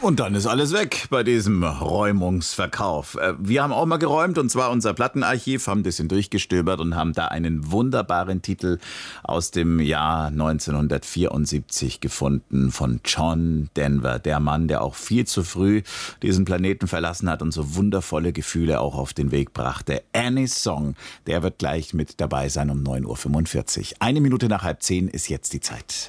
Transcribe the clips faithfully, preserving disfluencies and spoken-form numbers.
Und dann ist alles weg bei diesem Räumungsverkauf. Wir haben auch mal geräumt, und zwar unser Plattenarchiv, haben ein bisschen durchgestöbert und haben da einen wunderbaren Titel aus dem Jahr neunzehnhundertvierundsiebzig gefunden von John Denver. Der Mann, der auch viel zu früh diesen Planeten verlassen hat und so wundervolle Gefühle auch auf den Weg brachte. Annie's Song, der wird gleich mit dabei sein um neun Uhr fünfundvierzig. Eine Minute nach halb zehn ist jetzt die Zeit.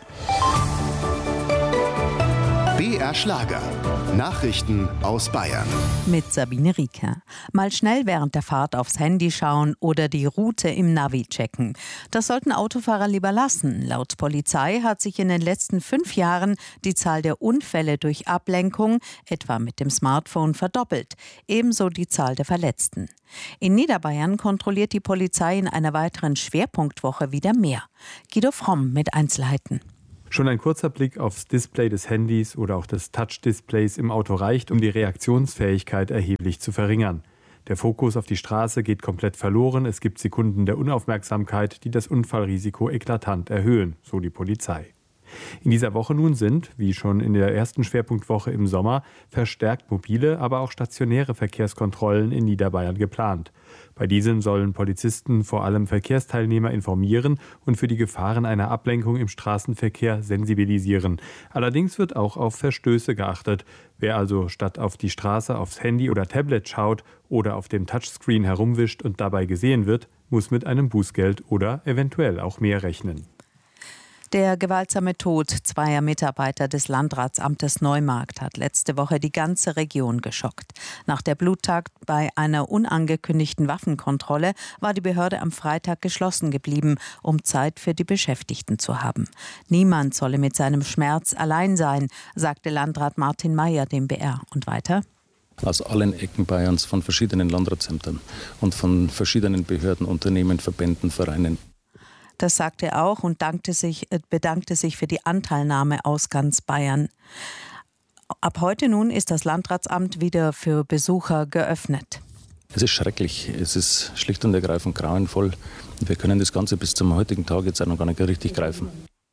B R Schlager. Nachrichten aus Bayern. Mit Sabine Rieker. Mal schnell während der Fahrt aufs Handy schauen oder die Route im Navi checken. Das sollten Autofahrer lieber lassen. Laut Polizei hat sich in den letzten fünf Jahren die Zahl der Unfälle durch Ablenkung, etwa mit dem Smartphone, verdoppelt. Ebenso die Zahl der Verletzten. In Niederbayern kontrolliert die Polizei in einer weiteren Schwerpunktwoche wieder mehr. Guido Fromm mit Einzelheiten. Schon ein kurzer Blick aufs Display des Handys oder auch des Touch-Displays im Auto reicht, um die Reaktionsfähigkeit erheblich zu verringern. Der Fokus auf die Straße geht komplett verloren. Es gibt Sekunden der Unaufmerksamkeit, die das Unfallrisiko eklatant erhöhen, so die Polizei. In dieser Woche nun sind, wie schon in der ersten Schwerpunktwoche im Sommer, verstärkt mobile, aber auch stationäre Verkehrskontrollen in Niederbayern geplant. Bei diesen sollen Polizisten vor allem Verkehrsteilnehmer informieren und für die Gefahren einer Ablenkung im Straßenverkehr sensibilisieren. Allerdings wird auch auf Verstöße geachtet. Wer also statt auf die Straße aufs Handy oder Tablet schaut oder auf dem Touchscreen herumwischt und dabei gesehen wird, muss mit einem Bußgeld oder eventuell auch mehr rechnen. Der gewaltsame Tod zweier Mitarbeiter des Landratsamtes Neumarkt hat letzte Woche die ganze Region geschockt. Nach der Bluttat bei einer unangekündigten Waffenkontrolle war die Behörde am Freitag geschlossen geblieben, um Zeit für die Beschäftigten zu haben. Niemand solle mit seinem Schmerz allein sein, sagte Landrat Martin Mayer dem B R. Und weiter? Aus allen Ecken Bayerns, von verschiedenen Landratsämtern und von verschiedenen Behörden, Unternehmen, Verbänden, Vereinen. Das sagte er auch und dankte sich, bedankte sich für die Anteilnahme aus ganz Bayern. Ab heute nun ist das Landratsamt wieder für Besucher geöffnet. Es ist schrecklich, es ist schlicht und ergreifend grauenvoll. Wir können das Ganze bis zum heutigen Tag jetzt auch noch gar nicht richtig greifen.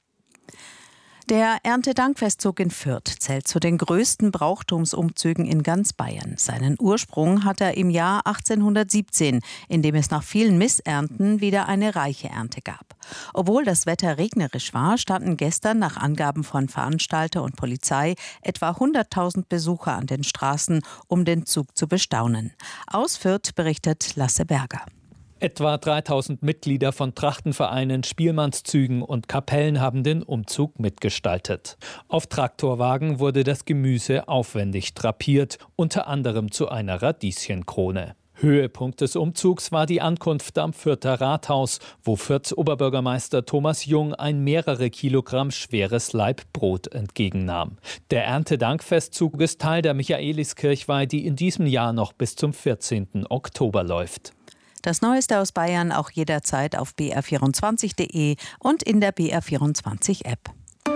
Der Erntedankfestzug in Fürth zählt zu den größten Brauchtumsumzügen in ganz Bayern. Seinen Ursprung hat er im Jahr achtzehnhundertsiebzehn, in dem es nach vielen Missernten wieder eine reiche Ernte gab. Obwohl das Wetter regnerisch war, standen gestern nach Angaben von Veranstalter und Polizei etwa hunderttausend Besucher an den Straßen, um den Zug zu bestaunen. Aus Fürth berichtet Lasse Berger. Etwa dreitausend Mitglieder von Trachtenvereinen, Spielmannszügen und Kapellen haben den Umzug mitgestaltet. Auf Traktorwagen wurde das Gemüse aufwendig drapiert, unter anderem zu einer Radieschenkrone. Höhepunkt des Umzugs war die Ankunft am Fürther Rathaus, wo Fürths Oberbürgermeister Thomas Jung ein mehrere Kilogramm schweres Laib Brot entgegennahm. Der Erntedankfestzug ist Teil der Michaeliskirchweih, die in diesem Jahr noch bis zum vierzehnten Oktober läuft. Das Neueste aus Bayern auch jederzeit auf b r vierundzwanzig punkt de und in der B R vierundzwanzig App.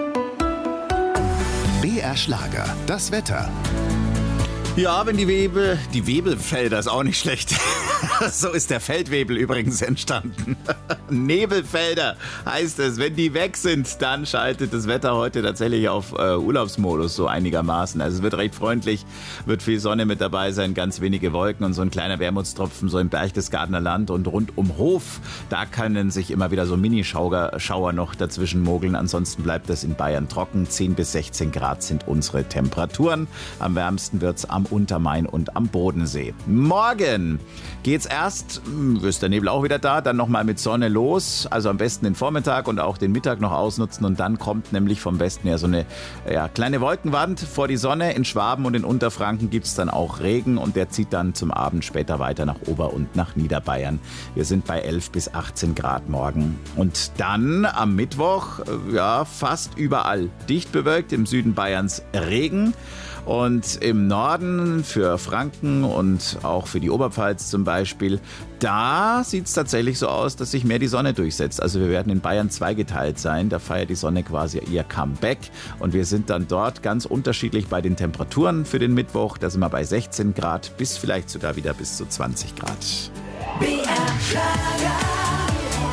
B R Schlager, das Wetter. Ja, wenn die Webel, die Webelfelder ist auch nicht schlecht. So ist der Feldwebel übrigens entstanden. Nebelfelder heißt es. Wenn die weg sind, dann schaltet das Wetter heute tatsächlich auf äh, Urlaubsmodus so einigermaßen. Also es wird recht freundlich, wird viel Sonne mit dabei sein, ganz wenige Wolken und so ein kleiner Wermutstropfen so im Berchtesgadener Land und rund um Hof. Da können sich immer wieder so Minischauer Schauer noch dazwischen mogeln. Ansonsten bleibt es in Bayern trocken. zehn bis sechzehn Grad sind unsere Temperaturen. Am wärmsten wird es am Untermain und am Bodensee. Morgen geht's erst, ist der Nebel auch wieder da, dann nochmal mit Sonne los. Also am besten den Vormittag und auch den Mittag noch ausnutzen. Und dann kommt nämlich vom Westen her so eine ja, kleine Wolkenwand vor die Sonne. In Schwaben und in Unterfranken gibt es dann auch Regen und der zieht dann zum Abend später weiter nach Ober- und nach Niederbayern. Wir sind bei elf bis achtzehn Grad morgen. Und dann am Mittwoch, ja, fast überall dicht bewölkt, im Süden Bayerns Regen. Und im Norden für Franken und auch für die Oberpfalz zum Beispiel, da sieht es tatsächlich so aus, dass sich mehr die Sonne durchsetzt. Also wir werden in Bayern zweigeteilt sein. Da feiert die Sonne quasi ihr Comeback. Und wir sind dann dort ganz unterschiedlich bei den Temperaturen für den Mittwoch. Da sind wir bei sechzehn Grad bis vielleicht sogar wieder bis zu zwanzig Grad. B R Schlager.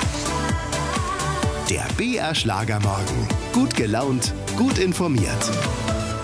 Der B R Schlagermorgen. Gut gelaunt, gut informiert.